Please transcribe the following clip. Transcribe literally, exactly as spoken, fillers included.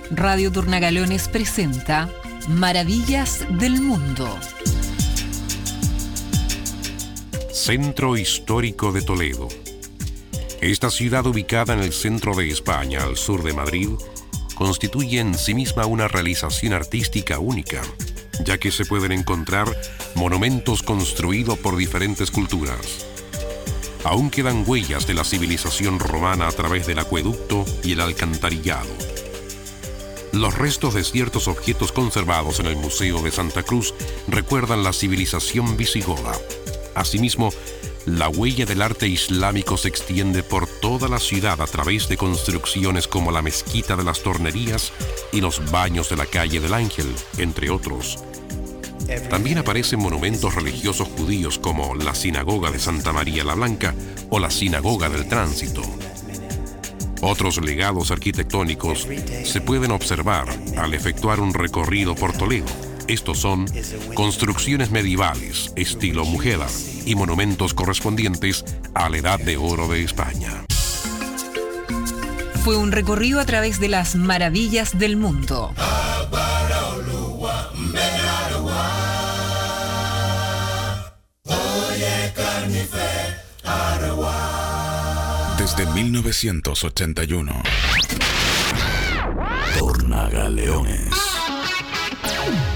Radio Turnagalones presenta Maravillas del Mundo. Centro Histórico de Toledo. Esta ciudad, ubicada en el centro de España, al sur de Madrid, constituye en sí misma una realización artística única, ya que se pueden encontrar monumentos construidos por diferentes culturas. Aún quedan huellas de la civilización romana a través del acueducto y el alcantarillado. Los restos de ciertos objetos conservados en el Museo de Santa Cruz recuerdan la civilización visigoda. Asimismo, la huella del arte islámico se extiende por toda la ciudad a través de construcciones como la Mezquita de las Tornerías y los baños de la Calle del Ángel, entre otros. También aparecen monumentos religiosos judíos como la Sinagoga de Santa María la Blanca o la Sinagoga del Tránsito. Otros legados arquitectónicos se pueden observar al efectuar un recorrido por Toledo. Estos son construcciones medievales, estilo Mujeda, y monumentos correspondientes a la Edad de Oro de España. Fue un recorrido a través de las maravillas del mundo. Desde mil novecientos ochenta y uno. Turnagaleones.